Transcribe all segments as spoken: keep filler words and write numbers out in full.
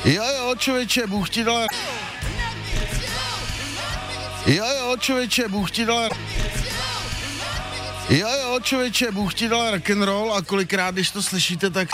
Jo, jo, člověče, Bůh ti dal... Jo, jo, člověče, Bůh ti dal... Jo, jo, člověče, Bůh ti dal rock'n'roll a kolikrát, když to slyšíte, tak...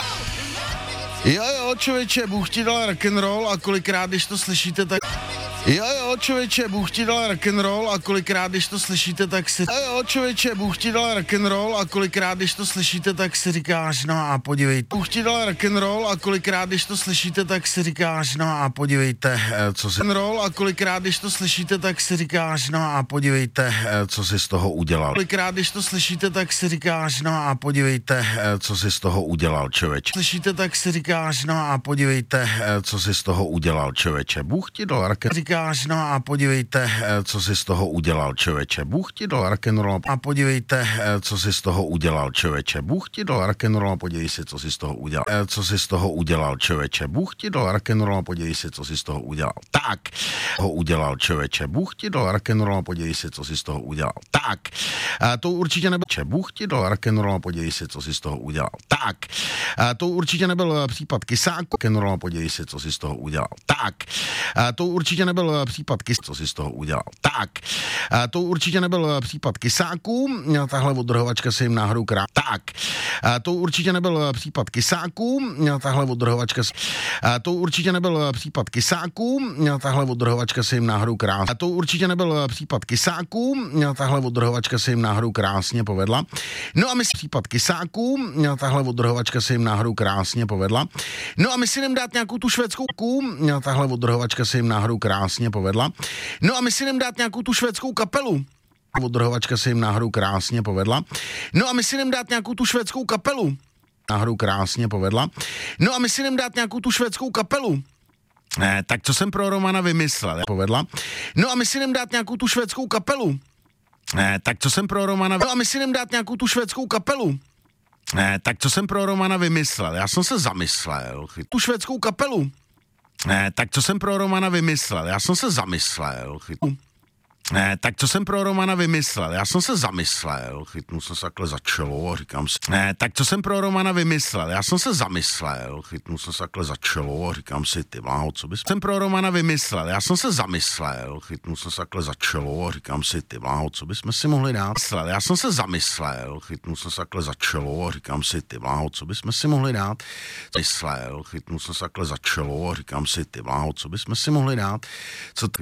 Jo, jo, člověče, Bůh ti dal rock'n'roll a kolikrát, když to slyšíte, tak... Jo, jo, člověče, Bůh ti dal rock'n'roll a kolikrát, když to slyšíte, tak si... Jo, jo, člověče, Bůh ti dal rock'n'roll a kolikrát, když to slyšíte, tak si říkáš, no a podívejte. Bůh ti dal rock'n'roll a kolikrát, když to slyšíte, tak si říkáš, no a podívejte, co si... Rock'n'roll a kolikrát, když to slyšíte, tak si říkáš, no a podívejte, co si z toho udělal. Kolikrát, když to slyšíte, tak si říkáš, no a podívejte, co si z toho udělal, člověče. Slyšíte, tak si říkáš, no a podívejte, co si z toho udělal, člověče. Bůh ti dal rock'n'roll. No a podívejte, co si z toho udělal, člověče. Bůh ti dal rock'n'roll a podívejte, co si z toho udělal, člověče. Bůh ti dal rock'n'roll a podívej si, co si z toho udělal. Co si z toho udělal, člověče. Bůh ti dal rock'n'roll a podívej si, co si z toho udělal. Tak, ho udělal, člověče. Bůh ti dal rock'n'roll a podívej si, co si z toho udělal. Tak, to určitě nebyl... Bůh ti dal rock'n'roll a podívej si, co si z toho udělal. Tak, to určitě nebyl případ Kysáku. Rock'n'roll a podívej si, co si z toho udělal. Tak, to určitě nebyl případ Kys, co si z toho udělal. Tak, to určitě nebyl případ Kysáků, tahle odrhovačka se jim náhodou krá... Tak, to určitě nebyl případ Kysáků, tahle odrhovačka se... To určitě nebyl případ Kysáků, tahle odrhovačka se jim náhodou krásně... To určitě nebyl případ Kysáků, tahle odrhovačka se jim náhodou krásně povedla. No a my si případ Kysáků, tahle odrhovačka se jim náhodou krásně povedla. No a my si jdem dát nějakou tu švédskou ků, tahle odrhovačka se jim náhodou krásně povedla. No a my si jdem dát nějakou tu švédskou kapelu. Odrhovačka se jim náhodou krásně povedla. No a my si jdem dát nějakou tu švédskou kapelu. Náhodou krásně povedla. No a my si jdem dát nějakou tu švédskou kapelu. Eh, tak co jsem pro Romana vymyslel? Povedla. No a my si jdem dát nějakou tu švédskou kapelu. Eh, tak co jsem pro Romana... No a my si jdem dát nějakou tu švédskou kapelu. Eh, tak co jsem pro Romana vymyslel? Já jsem se zamyslel. Tu švédskou kapelu. Eh, tak co jsem pro Romana vymyslel? Já jsem se zamyslel. Chytnu. Eh, tak co jsem pro Romana vymyslel? Já jsem se zamyslel. Chytnu jsem se takhle za čelo a říkám si... Eh, tak co jsem pro Romana vymyslel? Já jsem se zamyslel. Chytnu jsem se takhle za čelo a říkám si, ty vláho, co bys... Jsem pro Romana vymyslel? Já jsem se zamyslel. Chytnu jsem se takhle za čelo a říkám si, ty vláho, co bychom si mohli dát? Já jsem se zamyslel. Chytnu jsem se takhle za čelo a říkám si, ty vláho, co bychom si mohli dát? Myslel. Chytnu jsem se takhle za čelo a říkám si, ty vláho, co bychom si mohli dát? Co ty...